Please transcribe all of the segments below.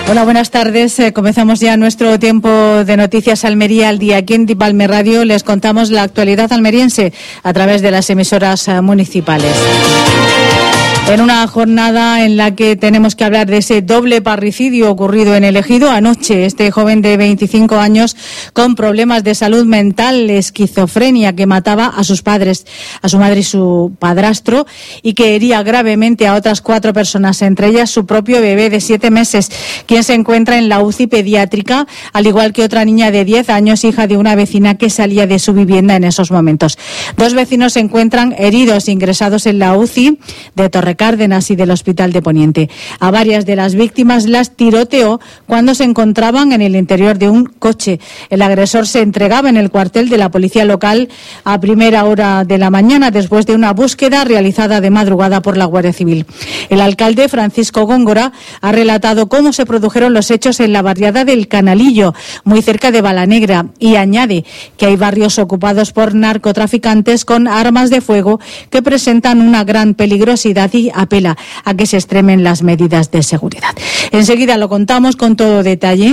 Hola, buenas tardes. Comenzamos ya nuestro tiempo de noticias Almería al día. Aquí en Dipalme Radio les contamos la actualidad almeriense a través de las emisoras municipales. En una jornada en la que tenemos que hablar de ese doble parricidio ocurrido en el Ejido anoche, este joven de 25 años con problemas de salud mental, esquizofrenia, que mataba a sus padres, a su madre y su padrastro, y que hería gravemente a otras 4 personas, entre ellas su propio bebé de 7 meses, quien se encuentra en la UCI pediátrica, al igual que otra niña de 10 años, hija de una vecina que salía de su vivienda en esos momentos. 2 vecinos se encuentran heridos, ingresados en la UCI de Torrecárdenas y del Hospital de Poniente. A varias de las víctimas las tiroteó cuando se encontraban en el interior de un coche. El agresor se entregaba en el cuartel de la policía local a primera hora de la mañana, después de una búsqueda realizada de madrugada por la Guardia Civil. El alcalde, Francisco Góngora, ha relatado cómo se produjeron los hechos en la barriada del Canalillo, muy cerca de Balanegra, y añade que hay barrios ocupados por narcotraficantes con armas de fuego que presentan una gran peligrosidad, y apela a que se extremen las medidas de seguridad. Enseguida lo contamos con todo detalle.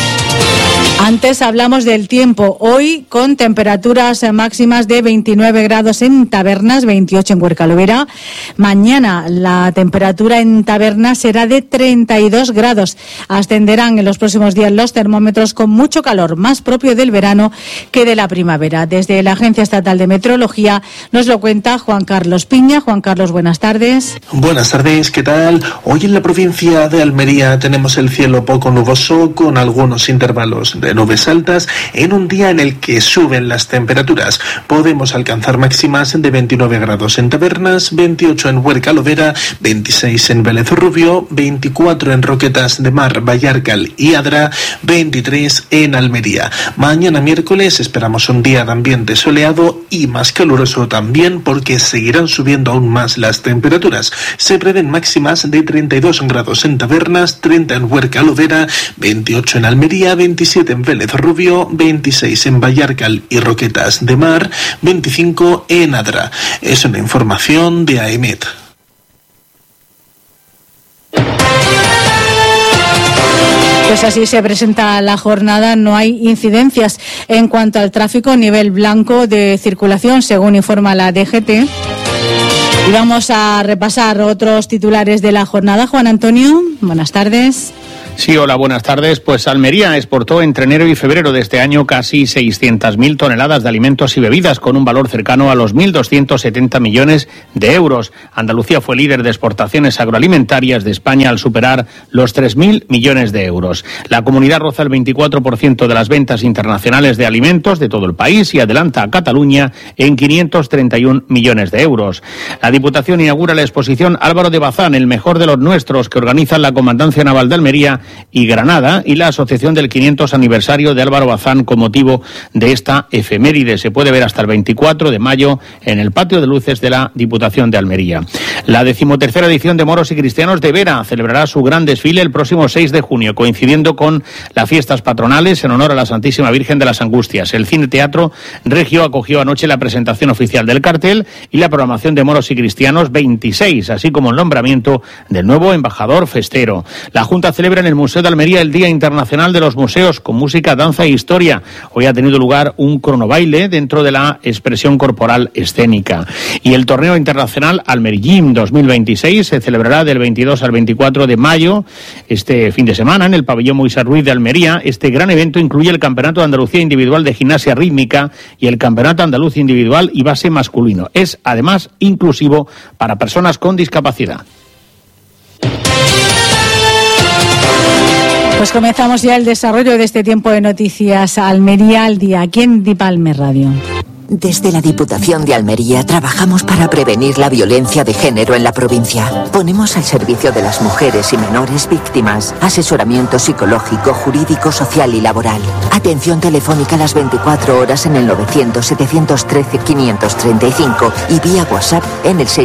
Antes hablamos del tiempo. Hoy con temperaturas máximas de 29 grados en Tabernas, 28 en Huercalovera. Mañana la temperatura en Tabernas será de 32 grados. Ascenderán en los próximos días los termómetros con mucho calor, más propio del verano que de la primavera. Desde la Agencia Estatal de Meteorología nos lo cuenta Juan Carlos Piña. Juan Carlos, buenas tardes. Buenas tardes, ¿qué tal? Hoy en la provincia de Almería tenemos el cielo poco nuboso con algunos intervalos de nubes altas en un día en el que suben las temperaturas. Podemos alcanzar máximas de 29 grados en Tabernas, 28 en Huercalovera, 26 en Vélez Rubio, 24 en Roquetas de Mar, Vallarcal y Adra, 23 en Almería. Mañana miércoles esperamos un día de ambiente soleado y más caluroso también, porque seguirán subiendo aún más las temperaturas. Se prevén máximas de 32 grados en Tabernas, 30 en Huercalovera, 28 en Almería, 27 en Vélez Rubio, 26 en Vallarcal y Roquetas de Mar, 25 en Adra. Es una información de AEMET. Pues así se presenta la jornada. No hay incidencias en cuanto al tráfico, nivel blanco de circulación, según informa la DGT. Y vamos a repasar otros titulares de la jornada. Juan Antonio, buenas tardes. Sí, hola, buenas tardes. Pues Almería exportó entre enero y febrero de este año casi 600.000 toneladas de alimentos y bebidas, con un valor cercano a los 1.270 millones de euros. Andalucía fue líder de exportaciones agroalimentarias de España al superar los 3.000 millones de euros. La comunidad roza el 24% de las ventas internacionales de alimentos de todo el país y adelanta a Cataluña en 531 millones de euros. La Diputación inaugura la exposición Álvaro de Bazán, el mejor de los nuestros, que organizan la Comandancia Naval de Almería y Granada y la asociación del 500 aniversario de Álvaro Bazán con motivo de esta efeméride. Se puede ver hasta el 24 de mayo en el patio de luces de la Diputación de Almería. La 13ª edición de Moros y Cristianos de Vera celebrará su gran desfile el próximo 6 de junio, coincidiendo con las fiestas patronales en honor a la Santísima Virgen de las Angustias. El Cine Teatro Regio acogió anoche la presentación oficial del cartel y la programación de Moros y Cristianos 26, así como el nombramiento del nuevo embajador festero. La Junta celebra en el Museo de Almería el Día Internacional de los Museos, con música, danza e historia. Hoy ha tenido lugar un cronobaile dentro de la expresión corporal escénica. Y el Torneo Internacional Almerigym 2026 se celebrará del 22 al 24 de mayo, este fin de semana, en el pabellón Moisés Ruiz de Almería. Este gran evento incluye el Campeonato de Andalucía Individual de Gimnasia Rítmica y el Campeonato Andaluz Individual y Base Masculino. Es, además, inclusivo para personas con discapacidad. Pues comenzamos ya el desarrollo de este tiempo de noticias Almería al día, aquí en Dipalme Radio. Desde la Diputación de Almería trabajamos para prevenir la violencia de género en la provincia. Ponemos al servicio de las mujeres y menores víctimas asesoramiento psicológico, jurídico, social y laboral. Atención telefónica las 24 horas en el 900-713-535 y vía WhatsApp en el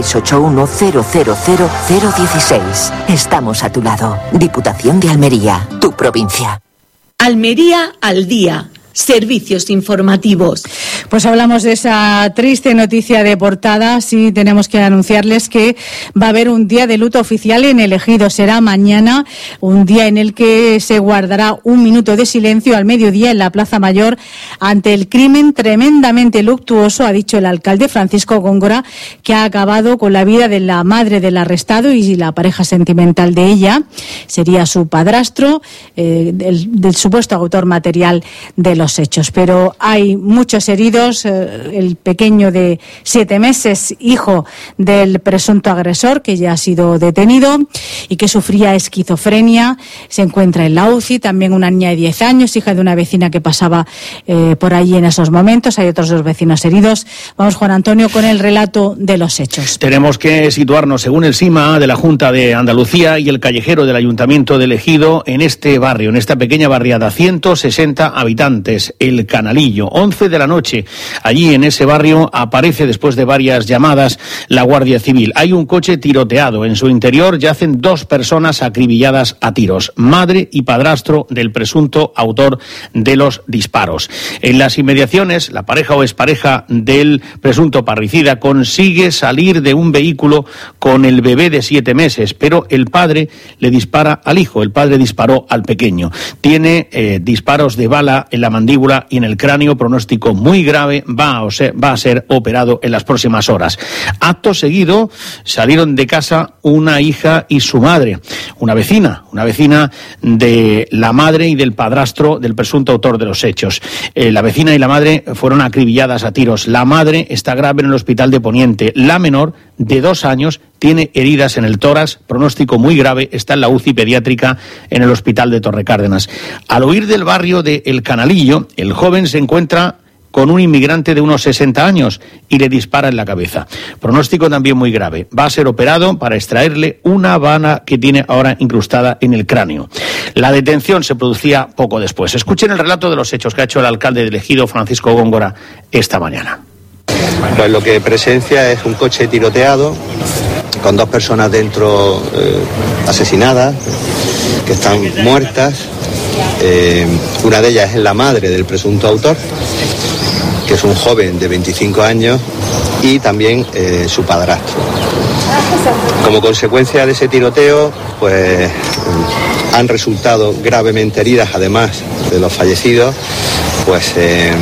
681-000-016. Estamos a tu lado. Diputación de Almería, tu provincia. Almería al día. Servicios informativos. Pues hablamos de esa triste noticia de portada. Sí, tenemos que anunciarles que va a haber un día de luto oficial en el Ejido. Será mañana, un día en el que se guardará un minuto de silencio al mediodía en la Plaza Mayor ante el crimen tremendamente luctuoso, ha dicho el alcalde Francisco Góngora, que ha acabado con la vida de la madre del arrestado y la pareja sentimental de ella. Sería su padrastro, del supuesto autor material de los hechos. Pero hay muchos heridos. El pequeño de 7 meses, hijo del presunto agresor, que ya ha sido detenido y que sufría esquizofrenia, se encuentra en la UCI. También una niña de 10 años, hija de una vecina que pasaba por allí en esos momentos. Hay otros 2 vecinos heridos. Vamos, Juan Antonio, con el relato de los hechos. Tenemos que situarnos, según el SIMA de la Junta de Andalucía y el callejero del Ayuntamiento de Ejido, en este barrio, en esta pequeña barriada, 160 habitantes, El Canalillo, 11 de la noche. Allí en ese barrio aparece, después de varias llamadas, la Guardia Civil. Hay un coche tiroteado. En su interior yacen 2 personas acribilladas a tiros, madre y padrastro del presunto autor de los disparos. En las inmediaciones, la pareja o expareja del presunto parricida consigue salir de un vehículo con el bebé de 7 meses, pero el padre le dispara al hijo. El padre disparó al pequeño. Tiene disparos de bala en la mandíbula y en el cráneo, pronóstico muy grave. Va a ser operado en las próximas horas. Acto seguido salieron de casa una hija y su madre, una vecina de la madre y del padrastro del presunto autor de los hechos. La vecina y la madre fueron acribilladas a tiros. La madre está grave en el hospital de Poniente. La menor, de 2 años, tiene heridas en el tórax, pronóstico muy grave, está en la UCI pediátrica en el hospital de Torrecárdenas. Al huir del barrio de El Canalillo, el joven se encuentra con un inmigrante de unos 60 años y le dispara en la cabeza. Pronóstico también muy grave. Va a ser operado para extraerle una bala que tiene ahora incrustada en el cráneo. La detención se producía poco después. Escuchen el relato de los hechos que ha hecho el alcalde del Ejido, Francisco Góngora, esta mañana. Pues lo que presencia es un coche tiroteado con 2 personas dentro asesinadas, que están muertas. Una de ellas es la madre del presunto autor, que es un joven de 25 años, y también su padrastro. Como consecuencia de ese tiroteo, pues han resultado gravemente heridas, además de los fallecidos, pues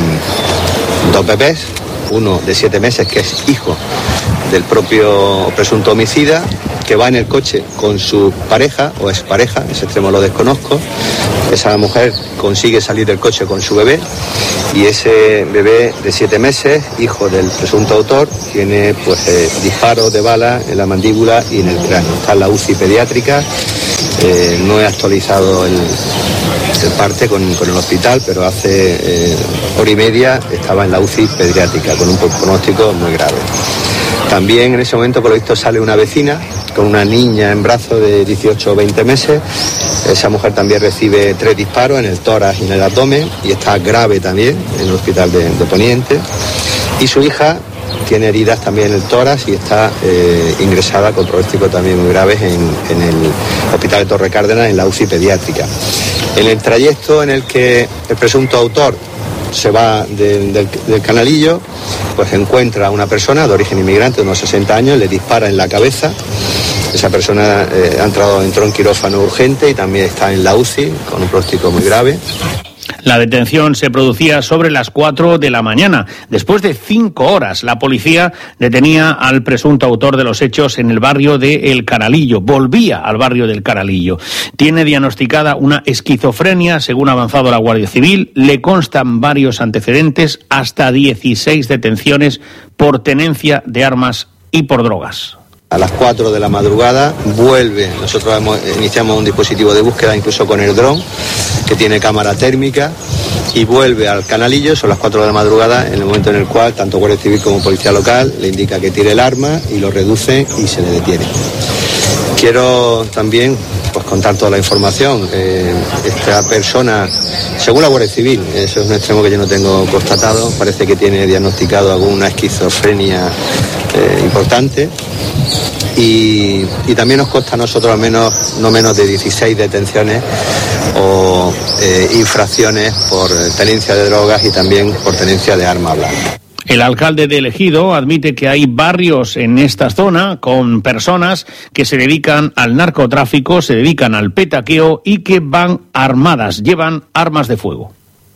2 bebés, uno de 7 meses, que es hijo del propio presunto homicida, que va en el coche con su pareja o expareja, ese extremo lo desconozco. Esa mujer consigue salir del coche con su bebé y ese bebé de 7 meses, hijo del presunto autor, tiene pues disparos de bala en la mandíbula y en el cráneo. Está en la UCI pediátrica. No he actualizado el parte con el hospital, pero hace hora y media estaba en la UCI pediátrica con un pronóstico muy grave. También en ese momento, por lo visto, sale una vecina con una niña en brazos de 18 o 20 meses. Esa mujer también recibe 3 disparos en el tórax y en el abdomen y está grave también en el hospital de Poniente. Y su hija tiene heridas también en el tórax y está ingresada con pronósticos también muy graves en el hospital de Torrecárdenas, en la UCI pediátrica. En el trayecto en el que el presunto autor se va del Canalillo, pues encuentra a una persona de origen inmigrante de unos 60 años, le dispara en la cabeza. Esa persona entró en quirófano urgente y también está en la UCI con un pronóstico muy grave. La detención se producía sobre las 4 de la mañana. Después de 5 horas, la policía detenía al presunto autor de los hechos en el barrio de El Canalillo. Volvía al barrio del Canalillo. Tiene diagnosticada una esquizofrenia, según ha avanzado la Guardia Civil. Le constan varios antecedentes, hasta 16 detenciones por tenencia de armas y por drogas. A las 4 de la madrugada vuelve, nosotros iniciamos un dispositivo de búsqueda incluso con el dron, que tiene cámara térmica, y vuelve al Canalillo, son las 4 de la madrugada, en el momento en el cual tanto Guardia Civil como Policía Local le indica que tire el arma y lo reduce y se le detiene. Quiero también pues contar toda la información. Esta persona, según la Guardia Civil, eso es un extremo que yo no tengo constatado, parece que tiene diagnosticado alguna esquizofrenia importante Y también nos consta a nosotros al menos no menos de 16 detenciones o infracciones por tenencia de drogas y también por tenencia de arma blanca. El alcalde de Ejido admite que hay barrios en esta zona con personas que se dedican al narcotráfico, se dedican al petaqueo y que van armadas, llevan armas de fuego.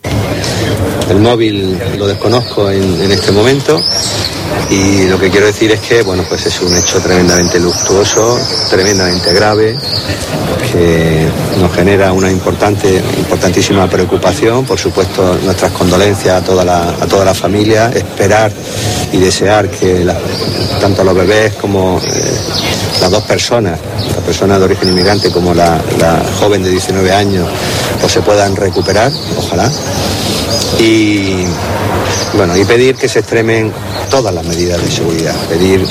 El móvil lo desconozco en este momento y lo que quiero decir es que, bueno, pues es un hecho tremendamente luctuoso, tremendamente grave, que nos genera una importantísima preocupación. Por supuesto, nuestras condolencias a toda la familia, esperar y desear que tanto los bebés como las dos personas, la persona de origen inmigrante como la joven de 19 años, pues se puedan recuperar, ojalá. Y bueno, y pedir que se extremen todas las medidas de seguridad, pedir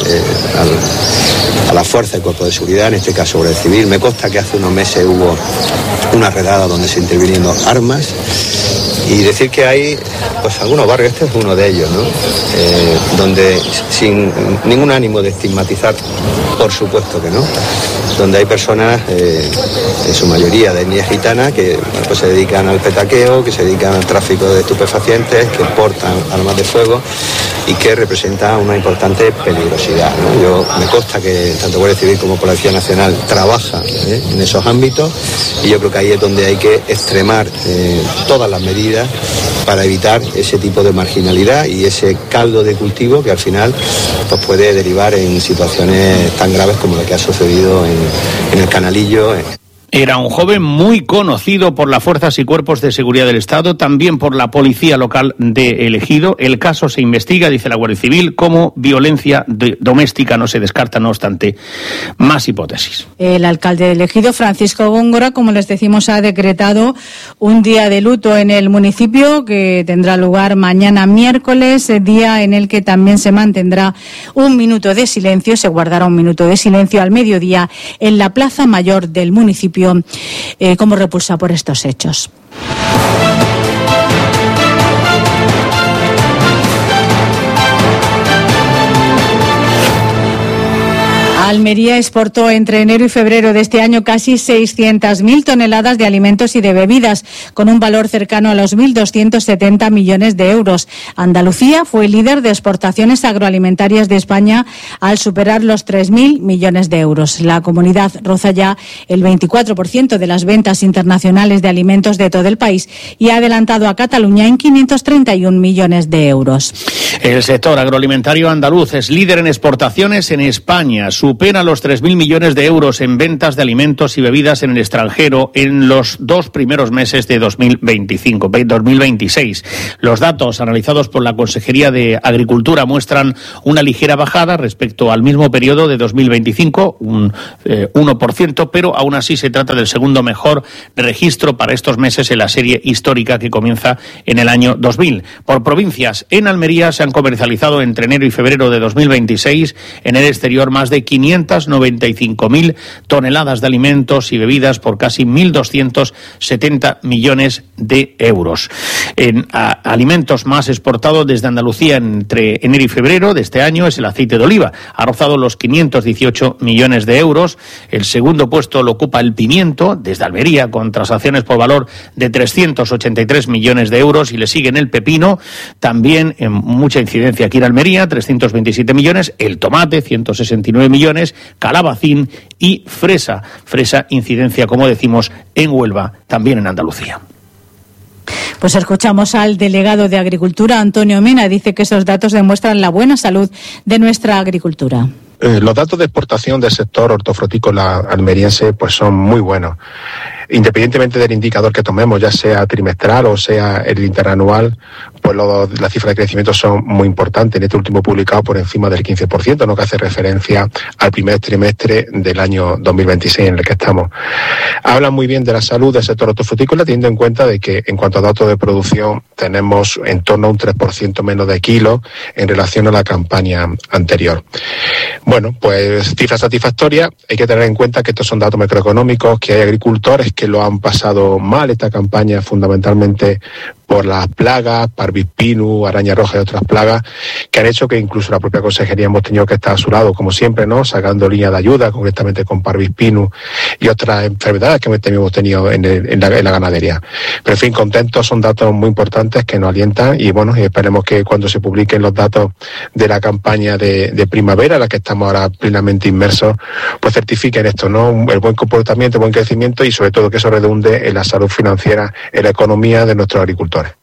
a la fuerza del cuerpo de seguridad, en este caso Guardia Civil. Me consta que hace unos meses hubo una redada donde se intervinieron armas y decir que hay pues algunos barrios, este es uno de ellos, ¿no? Donde sin ningún ánimo de estigmatizar, por supuesto que no, donde hay personas, en su mayoría de etnia gitana, que pues se dedican al petaqueo, que se dedican al tráfico de estupefacientes, que portan armas de fuego y que representa una importante peligrosidad, ¿no? Me consta que tanto Guardia Civil como Policía Nacional trabaja en esos ámbitos y yo creo que ahí es donde hay que extremar todas las medidas para evitar ese tipo de marginalidad y ese caldo de cultivo que al final pues puede derivar en situaciones tan graves como lo que ha sucedido en el Canalillo. Era un joven muy conocido por las fuerzas y cuerpos de seguridad del Estado, también por la policía local de El Ejido. El caso se investiga, dice la Guardia Civil, como violencia doméstica. No se descarta, no obstante, más hipótesis. El alcalde de El Ejido, Francisco Góngora, como les decimos, ha decretado un día de luto en el municipio que tendrá lugar mañana miércoles, día en el que también se mantendrá un minuto de silencio, se guardará un minuto de silencio al mediodía en la Plaza Mayor del municipio como repulsa por estos hechos. Almería exportó entre enero y febrero de este año casi 600.000 toneladas de alimentos y de bebidas, con un valor cercano a los 1.270 millones de euros. Andalucía fue líder de exportaciones agroalimentarias de España al superar los 3.000 millones de euros. La comunidad roza ya el 24% de las ventas internacionales de alimentos de todo el país y ha adelantado a Cataluña en 531 millones de euros. El sector agroalimentario andaluz es líder en exportaciones en España. Supera los 3.000 millones de euros en ventas de alimentos y bebidas en el extranjero en los 2 primeros meses de 2026. Los datos analizados por la Consejería de Agricultura muestran una ligera bajada respecto al mismo periodo de 2025, un 1%, pero aún así se trata del segundo mejor registro para estos meses en la serie histórica que comienza en el año 2000. Por provincias, en Almería se han comercializado entre enero y febrero de 2026 en el exterior más de 595.000 toneladas de alimentos y bebidas por casi 1.270 millones de euros. En alimentos más exportados desde Andalucía entre enero y febrero de este año es el aceite de oliva. Ha rozado los 518 millones de euros. El segundo puesto lo ocupa el pimiento desde Almería con transacciones por valor de 383 millones de euros y le siguen el pepino, también en mucha incidencia aquí en Almería, 327 millones, el tomate, 169 millones, calabacín y fresa. Fresa, incidencia, como decimos, en Huelva, también en Andalucía. Pues escuchamos al delegado de Agricultura, Antonio Mena. Dice que esos datos demuestran la buena salud de nuestra agricultura. Los datos de exportación del sector hortofrutícola almeriense pues son muy buenos. Independientemente del indicador que tomemos, ya sea trimestral o sea el interanual, pues las cifras de crecimiento son muy importantes. En este último publicado por encima del 15%, ¿no?, que hace referencia al primer trimestre del año 2026 en el que estamos. Habla muy bien de la salud del sector hortofrutícola, teniendo en cuenta de que en cuanto a datos de producción tenemos en torno a un 3% menos de kilos en relación a la campaña anterior. Bueno, pues cifras satisfactorias. Hay que tener en cuenta que estos son datos macroeconómicos, que hay agricultores que lo han pasado mal esta campaña, fundamentalmente por las plagas, Parvis pinus, araña roja y otras plagas, que han hecho que incluso la propia consejería hemos tenido que estar a su lado, como siempre, ¿no? Sacando líneas de ayuda, concretamente con Parvis pinus y otras enfermedades que hemos tenido en la ganadería. Pero en fin, contentos, son datos muy importantes que nos alientan y bueno, y esperemos que cuando se publiquen los datos de la campaña de primavera, en la que estamos ahora plenamente inmersos, pues certifiquen esto, ¿no? El buen comportamiento, el buen crecimiento y sobre todo que eso redunde en la salud financiera, en la economía de nuestros agricultores.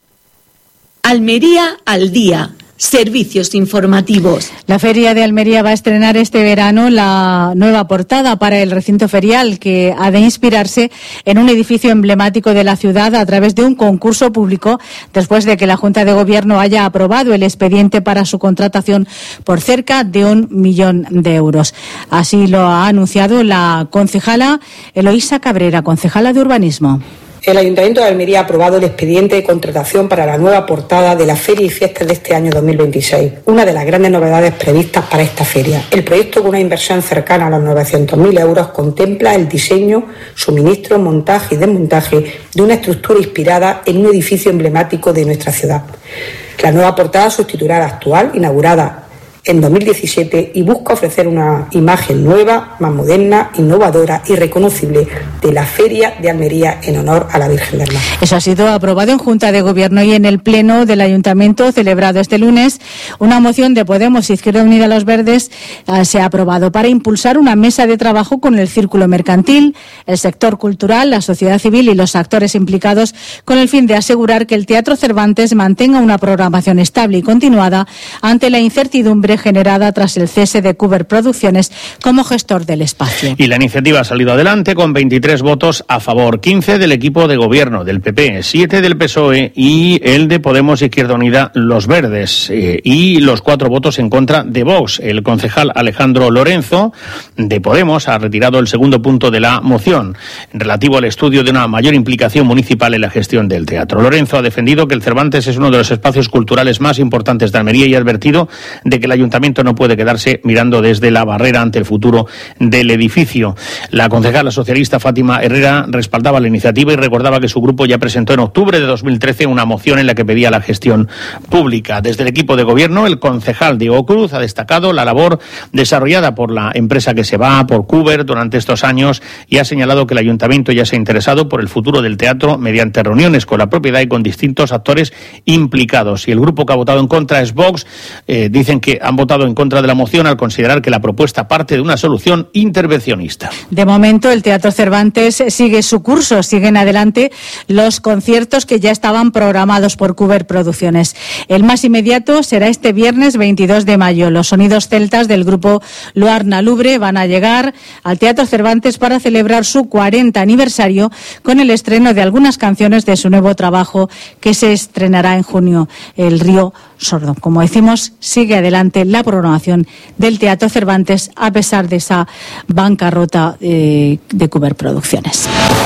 Almería al día. Servicios informativos. La Feria de Almería va a estrenar este verano la nueva portada para el recinto ferial, que ha de inspirarse en un edificio emblemático de la ciudad a través de un concurso público, después de que la Junta de Gobierno haya aprobado el expediente para su contratación por cerca de 1 millón de euros. Así lo ha anunciado la concejala Eloísa Cabrera, concejala de Urbanismo. El Ayuntamiento de Almería ha aprobado el expediente de contratación para la nueva portada de la Feria y Fiestas de este año 2026, una de las grandes novedades previstas para esta feria. El proyecto, con una inversión cercana a los 900.000 euros, contempla el diseño, suministro, montaje y desmontaje de una estructura inspirada en un edificio emblemático de nuestra ciudad. La nueva portada sustituirá a la actual, inaugurada en 2017, y busca ofrecer una imagen nueva, más moderna, innovadora y reconocible de la Feria de Almería en honor a la Virgen del Mar. Eso ha sido aprobado en Junta de Gobierno y en el Pleno del Ayuntamiento celebrado este lunes. Una moción de Podemos y Izquierda Unida Los Verdes se ha aprobado para impulsar una mesa de trabajo con el círculo mercantil, el sector cultural, la sociedad civil y los actores implicados, con el fin de asegurar que el Teatro Cervantes mantenga una programación estable y continuada ante la incertidumbre generada tras el cese de Cuber Producciones como gestor del espacio. Y la iniciativa ha salido adelante con 23 votos a favor, 15 del equipo de gobierno del PP, 7 del PSOE y el de Podemos Izquierda Unida Los Verdes, y los 4 votos en contra de Vox. El concejal Alejandro Lorenzo de Podemos ha retirado el segundo punto de la moción relativo al estudio de una mayor implicación municipal en la gestión del teatro. Lorenzo ha defendido que el Cervantes es uno de los espacios culturales más importantes de Almería y ha advertido de que el Ayuntamiento no puede quedarse mirando desde la barrera ante el futuro del edificio. La concejala socialista Fátima Herrera respaldaba la iniciativa y recordaba que su grupo ya presentó en octubre de 2013 una moción en la que pedía la gestión pública. Desde el equipo de gobierno, el concejal Diego Cruz ha destacado la labor desarrollada por la empresa que se va, por Cuber, durante estos años, y ha señalado que el Ayuntamiento ya se ha interesado por el futuro del teatro mediante reuniones con la propiedad y con distintos actores implicados. Y el grupo que ha votado en contra es Vox. Dicen que han votado en contra de la moción al considerar que la propuesta parte de una solución intervencionista. De momento, el Teatro Cervantes sigue su curso, siguen adelante los conciertos que ya estaban programados por Cuber Producciones. El más inmediato será este viernes 22 de mayo. Los sonidos celtas del grupo Luarna Lubre van a llegar al Teatro Cervantes para celebrar su 40 aniversario con el estreno de algunas canciones de su nuevo trabajo que se estrenará en junio, El Río Sordo. Como decimos, sigue adelante la programación del Teatro Cervantes a pesar de esa bancarrota de Cuber Producciones.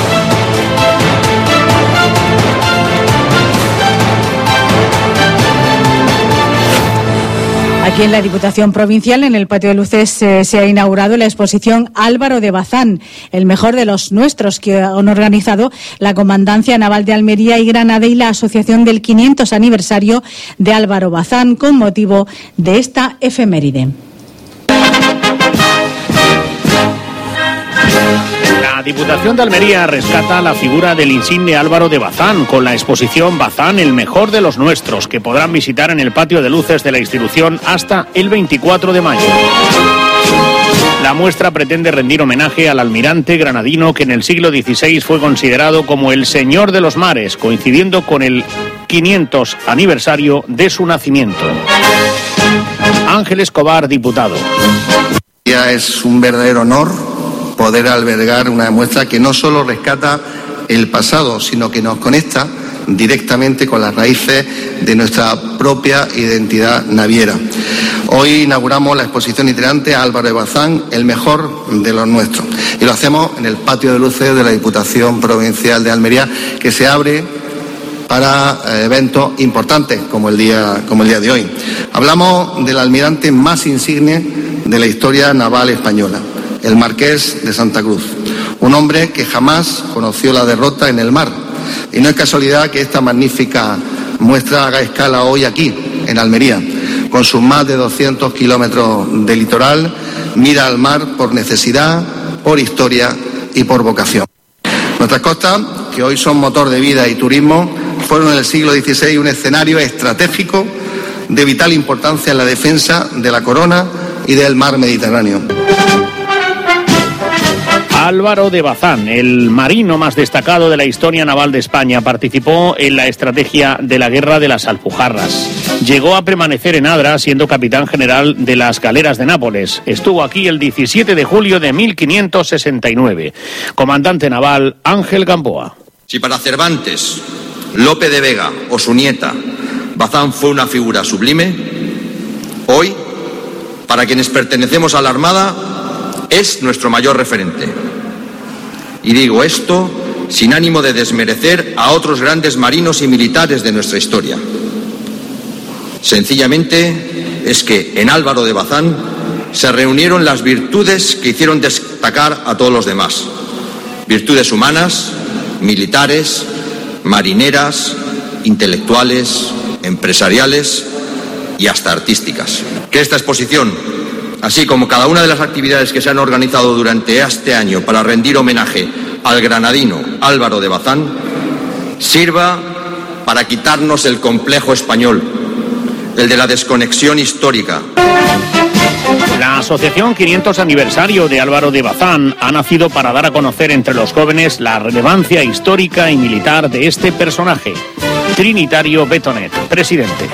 Aquí en la Diputación Provincial, en el Patio de Luces, se ha inaugurado la exposición Álvaro de Bazán, el mejor de los nuestros, que han organizado la Comandancia Naval de Almería y Granada y la Asociación del 500 aniversario de Álvaro Bazán, con motivo de esta efeméride. La Diputación de Almería rescata la figura del insigne Álvaro de Bazán con la exposición Bazán, el mejor de los nuestros, que podrán visitar en el Patio de Luces de la institución hasta el 24 de mayo. La muestra pretende rendir homenaje al almirante granadino que en el siglo XVI fue considerado como el señor de los mares, coincidiendo con el 500 aniversario de su nacimiento. Ángel Escobar, diputado. Es un verdadero honor poder albergar una muestra que no solo rescata el pasado, sino que nos conecta directamente con las raíces de nuestra propia identidad naviera. Hoy inauguramos la exposición itinerante Álvaro de Bazán, el mejor de los nuestros. Y lo hacemos en el Patio de Luces de la Diputación Provincial de Almería, que se abre para eventos importantes como el día de hoy. Hablamos del almirante más insigne de la historia naval española, el Marqués de Santa Cruz, un hombre que jamás conoció la derrota en el mar, Y no es casualidad que esta magnífica muestra haga escala hoy aquí, en Almería, con sus más de 200 kilómetros de litoral, mira al mar por necesidad, por historia y por vocación. Nuestras costas, que hoy son motor de vida y turismo, fueron en el siglo XVI un escenario estratégico de vital importancia en la defensa de la corona y del mar Mediterráneo. Álvaro de Bazán, el marino más destacado de la historia naval de España, participó en la estrategia de la Guerra de las Alpujarras. Llegó a permanecer en Adra siendo capitán general de las galeras de Nápoles. Estuvo aquí el 17 de julio de 1569. Comandante naval Ángel Gamboa. Si para Cervantes, Lope de Vega o su nieta Bazán fue una figura sublime, hoy, para quienes pertenecemos a la Armada, es nuestro mayor referente. Y digo esto sin ánimo de desmerecer a otros grandes marinos y militares de nuestra historia. Sencillamente es que en Álvaro de Bazán se reunieron las virtudes que hicieron destacar a todos los demás. Virtudes humanas, militares, marineras, intelectuales, empresariales y hasta artísticas. Que esta exposición, así como cada una de las actividades que se han organizado durante este año para rendir homenaje al granadino Álvaro de Bazán, sirva para quitarnos el complejo español, el de la desconexión histórica. La Asociación 500 Aniversario de Álvaro de Bazán ha nacido para dar a conocer entre los jóvenes la relevancia histórica y militar de este personaje. Trinitario Betonet, presidente.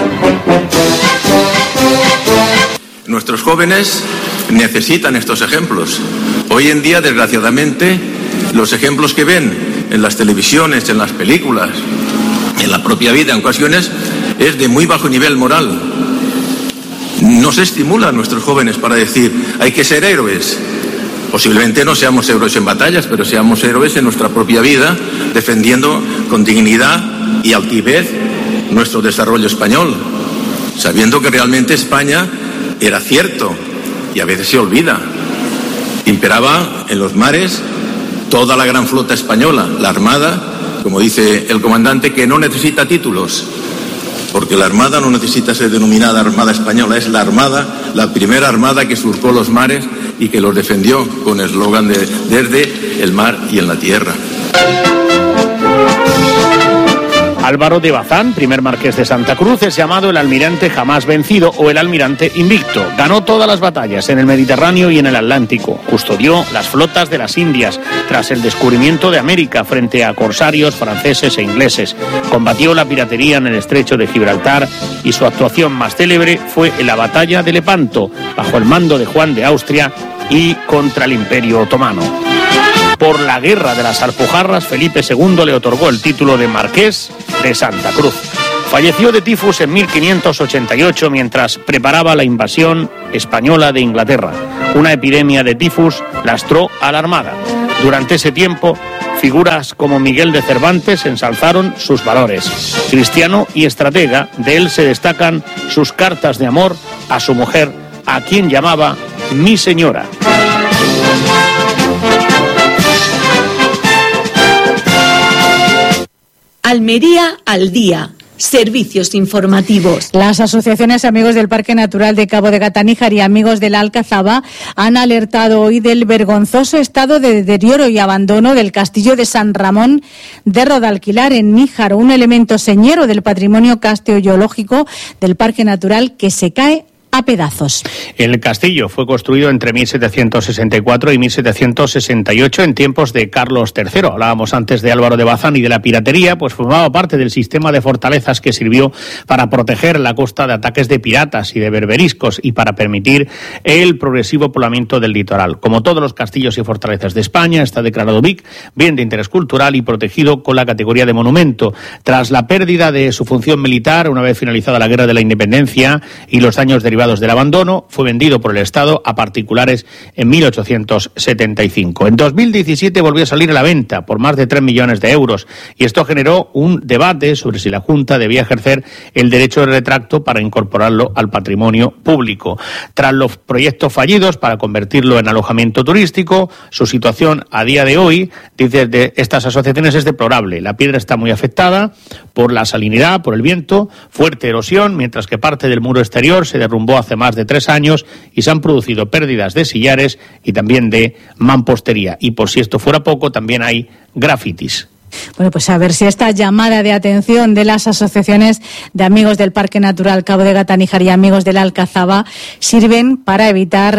Nuestros jóvenes necesitan estos ejemplos. Hoy en día, desgraciadamente, los ejemplos que ven en las televisiones, en las películas, en la propia vida en ocasiones, es de muy bajo nivel moral. No se estimula a nuestros jóvenes para decir, hay que ser héroes. Posiblemente no seamos héroes en batallas, pero seamos héroes en nuestra propia vida, defendiendo con dignidad y altivez nuestro desarrollo español, sabiendo que realmente España era cierto, y a veces se olvida. Imperaba en los mares toda la gran flota española, la Armada, como dice el comandante, que no necesita títulos, porque la Armada no necesita ser denominada Armada Española, es la Armada, la primera Armada que surcó los mares y que los defendió con el eslogan de desde el mar y en la tierra. Álvaro de Bazán, primer marqués de Santa Cruz, es llamado el almirante jamás vencido o el almirante invicto. Ganó todas las batallas en el Mediterráneo y en el Atlántico. Custodió las flotas de las Indias tras el descubrimiento de América frente a corsarios franceses e ingleses. Combatió la piratería en el estrecho de Gibraltar y su actuación más célebre fue en la batalla de Lepanto, bajo el mando de Juan de Austria y contra el Imperio Otomano. Por la Guerra de las Alpujarras, Felipe II le otorgó el título de Marqués de Santa Cruz. Falleció de tifus en 1588 mientras preparaba la invasión española de Inglaterra. Una epidemia de tifus lastró a la Armada. Durante ese tiempo, figuras como Miguel de Cervantes ensalzaron sus valores. Cristiano y estratega, de él se destacan sus cartas de amor a su mujer, a quien llamaba mi señora. Almería al día. Servicios informativos. Las asociaciones Amigos del Parque Natural de Cabo de Gata-Níjar y Amigos de la Alcazaba han alertado hoy del vergonzoso estado de deterioro y abandono del castillo de San Ramón de Rodalquilar en Níjar, un elemento señero del patrimonio casteológico del Parque Natural que se cae a pedazos. El castillo fue construido entre 1764 y 1768 en tiempos de Carlos III. Hablábamos antes de Álvaro de Bazán y de la piratería, pues formaba parte del sistema de fortalezas que sirvió para proteger la costa de ataques de piratas y de berberiscos y para permitir el progresivo poblamiento del litoral. Como todos los castillos y fortalezas de España, está declarado BIC, bien de interés cultural y protegido con la categoría de monumento. Tras la pérdida de su función militar, una vez finalizada la Guerra de la Independencia y los daños derivados privados del abandono, fue vendido por el Estado a particulares en 1875. En 2017 volvió a salir a la venta por más de 3 millones de euros y esto generó un debate sobre si la Junta debía ejercer el derecho de retracto para incorporarlo al patrimonio público. Tras los proyectos fallidos para convertirlo en alojamiento turístico, su situación a día de hoy, dice de estas asociaciones, es deplorable. La piedra está muy afectada por la salinidad, por el viento, fuerte erosión, mientras que parte del muro exterior se derrumbó hace más de 3 años y se han producido pérdidas de sillares y también de mampostería. Y por si esto fuera poco, también hay grafitis. Bueno, pues a ver si esta llamada de atención de las asociaciones de amigos del Parque Natural Cabo de Gata-Níjar y amigos del Alcazaba sirven para evitar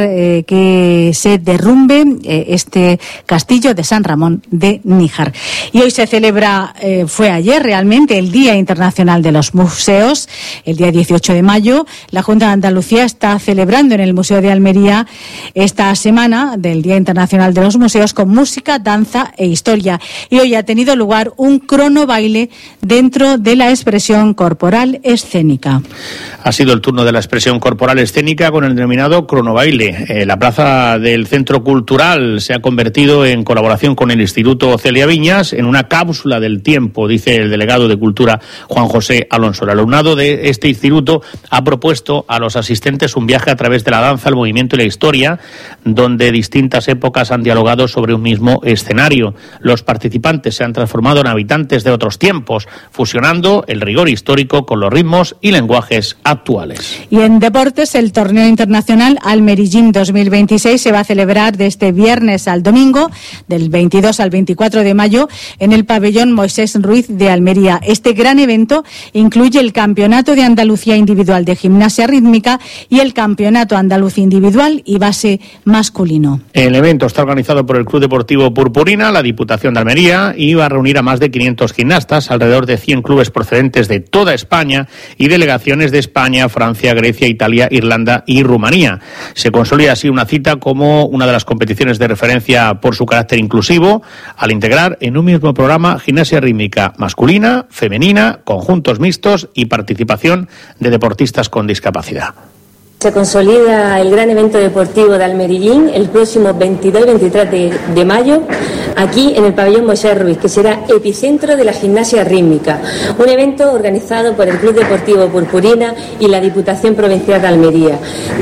que se derrumbe este castillo de San Ramón de Níjar. Y hoy se celebra, fue ayer realmente, el Día Internacional de los Museos, el día 18 de mayo. La Junta de Andalucía está celebrando en el Museo de Almería esta semana del Día Internacional de los Museos con música, danza e historia. Y hoy ha tenido lugar un cronobaile dentro de la expresión corporal escénica. Ha sido el turno de la expresión corporal escénica con el denominado cronobaile. La plaza del Centro Cultural se ha convertido, en colaboración con el Instituto Celia Viñas, en una cápsula del tiempo, dice el delegado de Cultura Juan José Alonso. El alumnado de este instituto ha propuesto a los asistentes un viaje a través de la danza, el movimiento y la historia, donde distintas épocas han dialogado sobre un mismo escenario. Los participantes se han transformado en habitantes de otros tiempos, fusionando el rigor histórico con los ritmos y lenguajes actuales. Y en deportes, el torneo internacional Almerillín 2026 se va a celebrar de este viernes al domingo, del 22 al 24 de mayo, en el pabellón Moisés Ruiz de Almería. Este gran evento incluye el Campeonato de Andalucía Individual de Gimnasia Rítmica y el Campeonato Andaluz Individual y Base Masculino. El evento está organizado por el Club Deportivo Purpurina, la Diputación de Almería, y va a reunir a más de 500 gimnastas, alrededor de 100 clubes procedentes de toda España y delegaciones de España, Francia, Grecia, Italia, Irlanda y Rumanía. Se consolida así una cita como una de las competiciones de referencia por su carácter inclusivo, al integrar en un mismo programa gimnasia rítmica masculina, femenina, conjuntos mixtos y participación de deportistas con discapacidad. Se consolida el gran evento deportivo de Almerillín el próximo 22 y 23 de mayo, aquí en el pabellón Moisés Ruiz, que será epicentro de la gimnasia rítmica. Un evento organizado por el Club Deportivo Purpurina y la Diputación Provincial de Almería.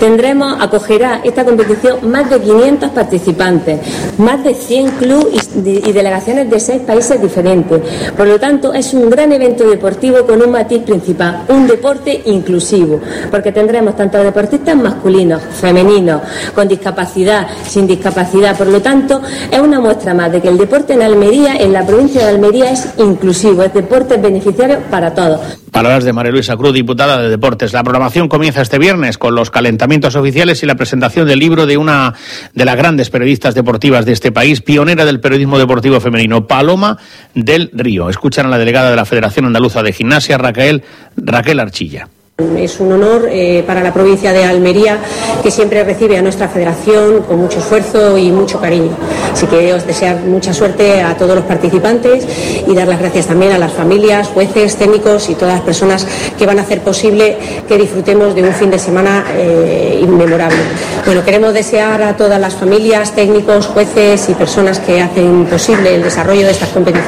Acogerá esta competición más de 500 participantes, más de 100 clubes y delegaciones de 6 países diferentes. Por lo tanto, es un gran evento deportivo con un matiz principal, un deporte inclusivo, porque tendremos tanto deportistas masculinos, femeninos, con discapacidad, sin discapacidad. Por lo tanto, es una muestra más de que el deporte en Almería, en la provincia de Almería, es inclusivo, es deporte beneficiario para todos. Palabras de María Luisa Cruz, diputada de Deportes. La programación comienza este viernes con los calentamientos oficiales y la presentación del libro de una de las grandes periodistas deportivas de este país, pionera del periodismo deportivo femenino, Paloma del Río. Escuchan a la delegada de la Federación Andaluza de Gimnasia, Raquel Archilla. Es un honor para la provincia de Almería, que siempre recibe a nuestra federación con mucho esfuerzo y mucho cariño. Así que os deseo mucha suerte a todos los participantes y dar las gracias también a las familias, jueces, técnicos y todas las personas que van a hacer posible que disfrutemos de un fin de semana inmemorable. Bueno, queremos desear a todas las familias, técnicos, jueces y personas que hacen posible el desarrollo de estas competiciones